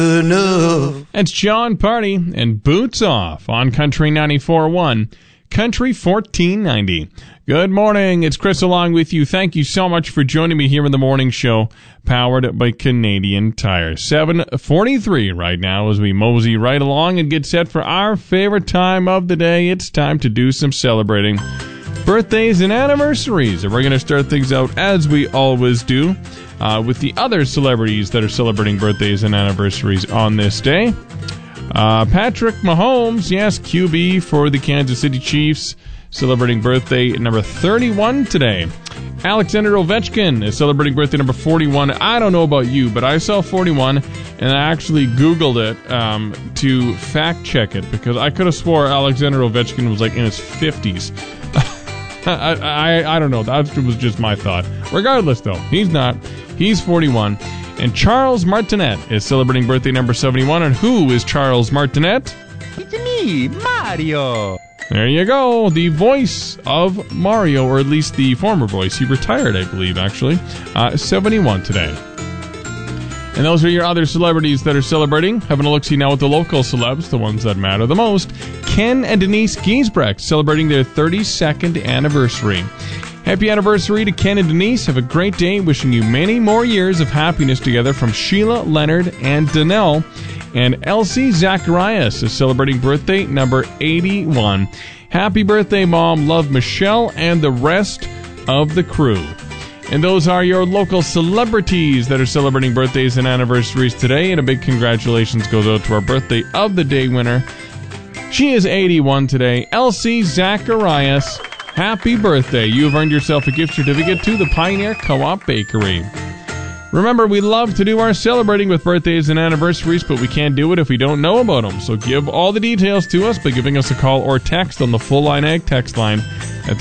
enough. It's John Party and Boots Off on Country 94.1, Country 1490. Good morning. It's Chris along with you. Thank you so much for joining me here in the morning show, powered by Canadian Tire. 7:43 right now as we mosey right along and get set for our favorite time of the day. It's time to do some celebrating. Birthdays and anniversaries. And we're going to start things out as we always do with the other celebrities that are celebrating birthdays and anniversaries on this day. Patrick Mahomes, yes, QB for the Kansas City Chiefs, celebrating birthday number 31 today. Alexander Ovechkin is celebrating birthday number 41. I don't know about you, but I saw 41, and I actually Googled it to fact check it, because I could have swore Alexander Ovechkin was like in his 50s. I don't know. That was just my thought. Regardless, though, he's not. He's 41. And Charles Martinet is celebrating birthday number 71. And who is Charles Martinet? It's me, Mario. There you go. The voice of Mario, or at least the former voice. He retired, I believe, actually. 71 today. And those are your other celebrities that are celebrating. Having a look-see now with the local celebs, the ones that matter the most. Ken and Denise Giesbrecht celebrating their 32nd anniversary. Happy anniversary to Ken and Denise. Have a great day. Wishing you many more years of happiness together from Sheila, Leonard, and Danelle. And Elsie Zacharias is celebrating birthday number 81. Happy birthday, Mom. Love, Michelle and the rest of the crew. And those are your local celebrities that are celebrating birthdays and anniversaries today. And a big congratulations goes out to our birthday of the day winner. She is 81 today. Elsie Zacharias, happy birthday. You have earned yourself a gift certificate to the Pioneer Co-op Bakery. Remember, we love to do our celebrating with birthdays and anniversaries, but we can't do it if we don't know about them. So give all the details to us by giving us a call or text on the Full Line Ag text line at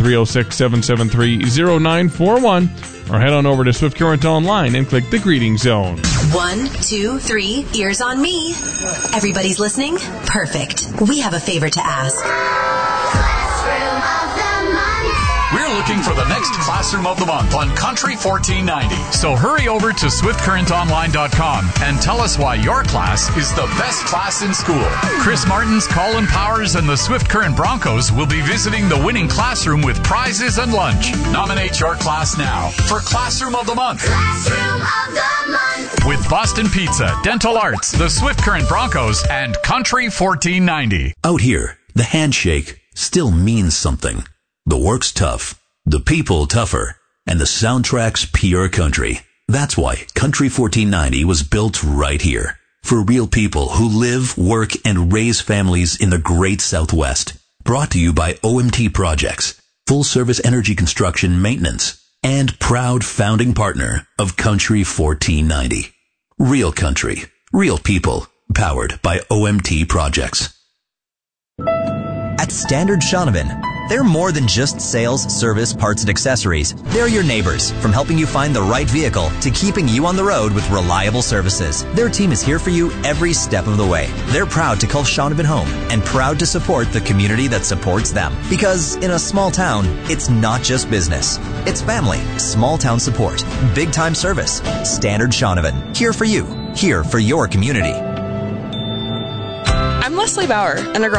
306-773-0941, or head on over to Swift Current Online and click the greeting zone. 1, 2, 3, ears on me. Everybody's listening? Perfect. We have a favor to ask. We're looking for the next Classroom of the Month on Country 1490. So hurry over to SwiftCurrentOnline.com and tell us why your class is the best class in school. Chris Martins, Colin Powers, and the Swift Current Broncos will be visiting the winning classroom with prizes and lunch. Nominate your class now for Classroom of the Month. Classroom of the Month. With Boston Pizza, Dental Arts, the Swift Current Broncos, and Country 1490. Out here, the handshake still means something. The work's tough, the people tougher, and the soundtrack's pure country. That's why Country 1490 was built right here. For real people who live, work, and raise families in the great Southwest. Brought to you by OMT Projects, full-service energy construction maintenance, and proud founding partner of Country 1490. Real country, real people, powered by OMT Projects. At Standard Shaunavon, they're more than just sales, service, parts, and accessories. They're your neighbors, from helping you find the right vehicle to keeping you on the road with reliable services. Their team is here for you every step of the way. They're proud to call Shaunavon home and proud to support the community that supports them. Because in a small town, it's not just business. It's family, small town support, big time service. Standard Shaunavon, here for you, here for your community. I'm Leslie Bauer, an